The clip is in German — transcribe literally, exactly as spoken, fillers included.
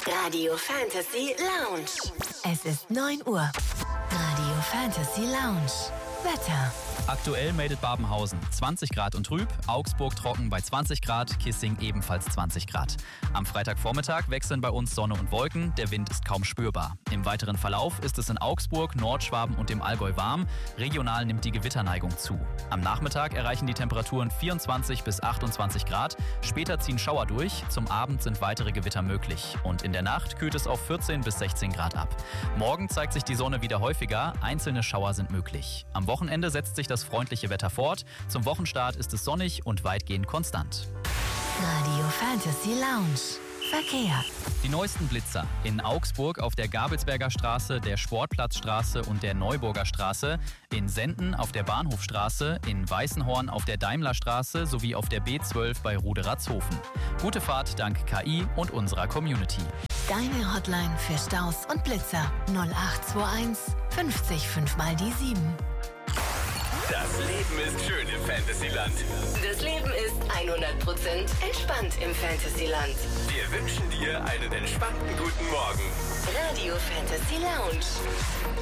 Radio Fantasy Lounge. Es ist neun Uhr. Radio Fantasy Lounge. Wetter. Aktuell meldet Babenhausen zwanzig Grad und trüb, Augsburg trocken bei zwanzig Grad, Kissing ebenfalls zwanzig Grad. Am Freitagvormittag wechseln bei uns Sonne und Wolken, der Wind ist kaum spürbar. Im weiteren Verlauf ist es in Augsburg, Nordschwaben und dem Allgäu warm, regional nimmt die Gewitterneigung zu. Am Nachmittag erreichen die Temperaturen vierundzwanzig bis achtundzwanzig Grad, später ziehen Schauer durch, zum Abend sind weitere Gewitter möglich und in der Nacht kühlt es auf vierzehn bis sechzehn Grad ab. Morgen zeigt sich die Sonne wieder häufiger, einzelne Schauer sind möglich. Am Wochenende setzt sich das freundliche Wetter fort. Zum Wochenstart ist es sonnig und weitgehend konstant. Radio Fantasy Lounge. Verkehr. Die neuesten Blitzer in Augsburg auf der Gabelsberger Straße, der Sportplatzstraße und der Neuburger Straße, in Senden auf der Bahnhofstraße, in Weißenhorn auf der Daimlerstraße sowie auf der B zwölf bei Ruderatzhofen. Gute Fahrt dank K I und unserer Community. Deine Hotline für Staus und Blitzer null acht zwei eins fünfzig fünf mal die sieben. Das Leben ist schön im Fantasyland. Das Leben ist hundert Prozent entspannt im Fantasyland. Wir wünschen dir einen entspannten guten Morgen. Radio Fantasy Lounge.